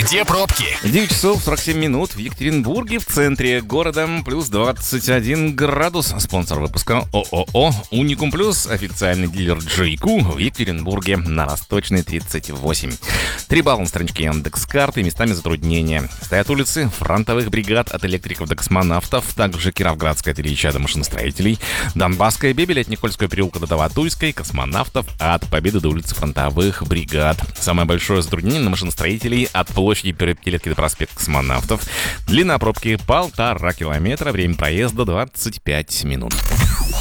Где пробки? 9 часов 47 минут в Екатеринбурге, в центре города, плюс 21 градус. Спонсор выпуска ООО «Уникум Плюс», официальный дилер Джейку в Екатеринбурге на Восточной 38. 3 балла на страничке Яндекс.Карты, местами затруднения. Стоят улицы фронтовых бригад от электриков до космонавтов, также Кировградская от Ильича до машиностроителей, Донбасская Бебель от Никольского переулка до Таватуйской, космонавтов от Победы до улицы фронтовых бригад. Самое большое затруднение на машиностроителей от площади Пятилетки до проспекта Космонавтов. Длина пробки 1,5 километра, время проезда 25 минут.